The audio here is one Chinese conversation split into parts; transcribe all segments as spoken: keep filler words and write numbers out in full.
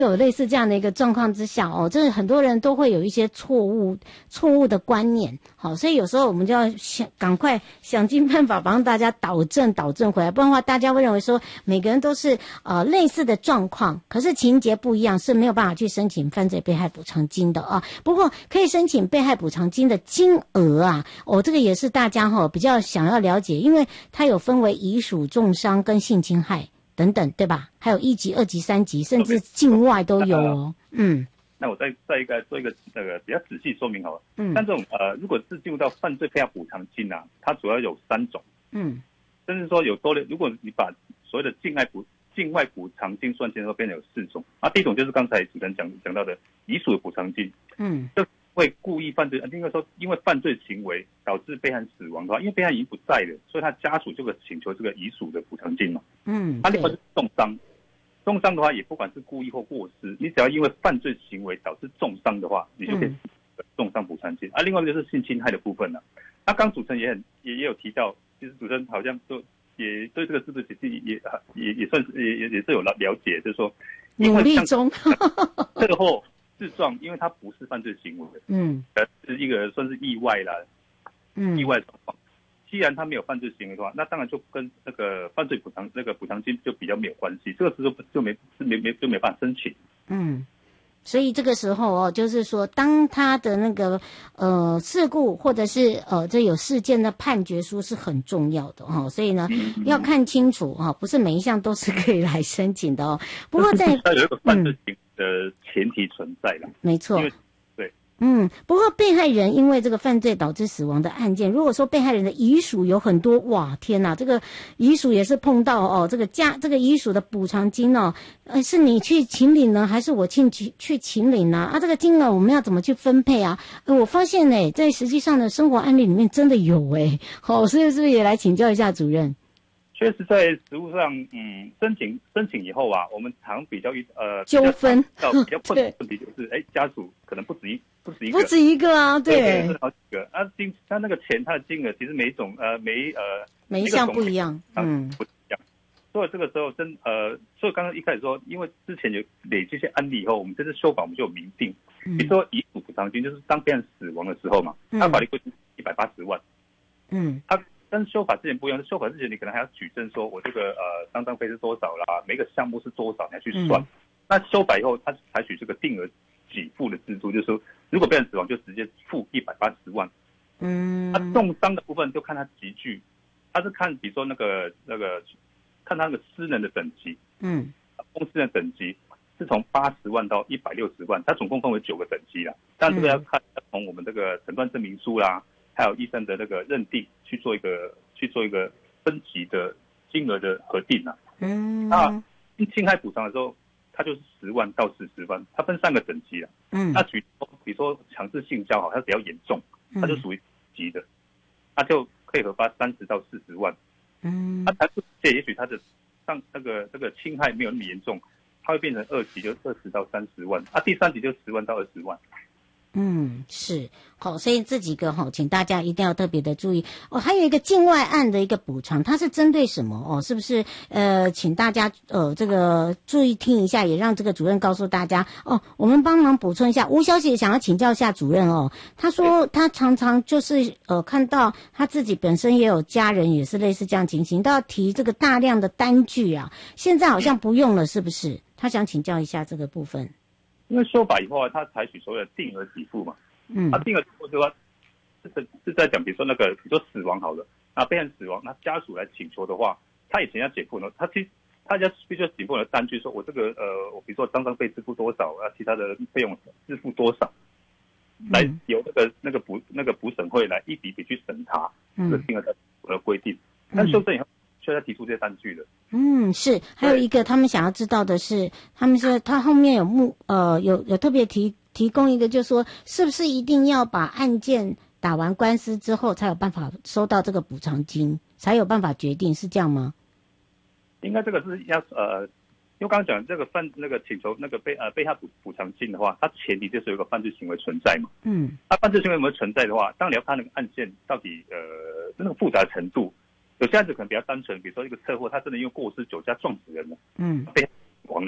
有类似这样的一个状况之下哦，这很多人都会有一些错误错误的观念，好，所以有时候我们就要想赶快想尽办法帮大家导正导正回来，不然的话大家会认为说每个人都是呃类似的状况，可是情节不一样是没有办法去申请犯罪被害补偿金的啊。不过可以申请被害补偿金的金额啊，哦，这个也是大家哈、哦、比较想要了解，因为它有分为遗属、重伤跟性侵害等等，对吧？还有一级、二级、三级，甚至境外都有哦。嗯， 那我再再一个做一个那个比较仔细说明好了。嗯，像这种呃，如果是进入到犯罪被害补偿金啊，它主要有三种。嗯，甚至说有多的，如果你把所谓的境外补境外补偿金算进的时候，变成有四种。啊，第一种就是刚才主持人讲讲到的遗属的补偿金。嗯，就会故意犯罪，应该说因为犯罪行为导致被害人死亡的话，因为被害人已经不在了，所以他家属就会请求这个遗属的补偿金嘛。嗯，他、啊、另外是重伤，重伤的话也不管是故意或过失，你只要因为犯罪行为导致重伤的话，你就可以重伤补偿金。啊，另外就是性侵害的部分了。那、啊、刚主持人也很也也有提到，其实主持人好像都也对这个制度体系也也也算是也也也是有了了解，就是说努力中车祸自撞，因为它不是犯罪行为，嗯，是一个算是意外啦，嗯，意外状况。既然他没有犯罪行为的话，那当然就跟那个犯罪补偿那个补偿金就比较没有关系，这个时候就没就没没就没办法申请。 嗯，所以这个时候哦，就是说，当他的那个呃事故或者是呃这有事件的判决书是很重要的哈、哦，所以呢、嗯、要看清楚哈、哦，不是每一项都是可以来申请的哦。不过在它有一个犯罪行为的前提存在了、嗯， 没错。 对， 嗯，不过被害人因为这个犯罪导致死亡的案件，如果说被害人的遗属有很多，哇，天哪，这个遗属也是碰到哦，这个家这个遗属的补偿金哦，呃，是你去请领呢，还是我去去去请领呢？啊，这个金额我们要怎么去分配啊？呃，我发现呢，在实际上的生活案例里面真的有哎，好、哦，所以是不是也来请教一下主任？ 确实，在实务上，嗯，申请申请以后啊，我们常比较一呃纠纷， 比较困难的问题就是，哎，家属可能不止一不止一个， 不止一个啊，对， 对对好几个。啊，金他那个钱，他的金额其实每一种呃每呃每一项不一样，嗯， 不一样。所以这个时候真呃，所以刚刚一开始说，因为之前有累积一些案例以后，我们这次修法我们就有明定，嗯、比如说遗属补偿金，就是当别人死亡的时候嘛，他法律规定一百八十万，嗯，他。跟修法之前不一样，修法之前你可能还要举证说我这个呃丧葬费是多少啦，每个项目是多少，你要去算。嗯、那修法以后，他采取这个定额给付的制度，就是说如果被人死亡就直接付一百八十万。嗯，那重伤的部分就看他集聚，他是看比如说那个那个看他那个失能的等级，嗯，公司的等级是从八十万到一百六十万，它总共分为九个等级啦。但这个要看从我们这个诊断证明书啦。还有医生的那个认定去做一个去做一个分级的金额的核定啊。嗯，那侵害补偿的时候，它就是十万到四十万，它分三个等级啊。嗯，那举比如说强制性交好，它比较严重，它就属于级的，它就可以核发三十到四十万。嗯，那残废也许它的上那个这个侵害没有那么严重，它会变成二级，就二十到三十万。啊，第三级就十万到二十万。 嗯，是好，所以这几个哈，请大家一定要特别的注意哦。还有一个境外案的一个补偿，它是针对什么哦？是不是呃，请大家呃这个注意听一下，也让这个主任告诉大家哦。我们帮忙补充一下，吴小姐想要请教一下主任哦。她说她常常就是呃看到她自己本身也有家人也是类似这样情形，都要提这个大量的单据啊，现在好像不用了，是不是？她想请教一下这个部分。 因为修法以后啊，他采取所谓的定额给付嘛，嗯，他定额给付的话，是是在讲，比如说那个，比如说死亡好了，那被害人死亡，那家属来请求的话，他以前要解付呢，他其实他要必须要解付的单据，说我这个呃，我比如说丧葬费支付多少啊，其他的费用支付多少，来由那个那个补那个补审会来一笔笔去审查这个定额的规定，但修正以后。需要提出这些单据的。嗯， 是，还有一个他们想要知道的是，他们说他后面有目呃有有特别提提供一个，就是说是不是一定要把案件打完官司之后才有办法收到这个补偿金，才有办法决定，是这样吗？ 应该这个是要呃，因为刚刚讲这个犯那个请求那个被呃被害补补偿金的话，它前提就是有一个犯罪行为存在嘛。嗯，它犯罪行为有没有存在的话，当然你要看那个案件到底呃那个复杂程度。有些案子可能比较单纯，比如说一个车祸，他真的因为过失酒驾撞死人了，嗯，被死亡了，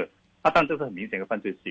啊，当然这是很明显的犯罪行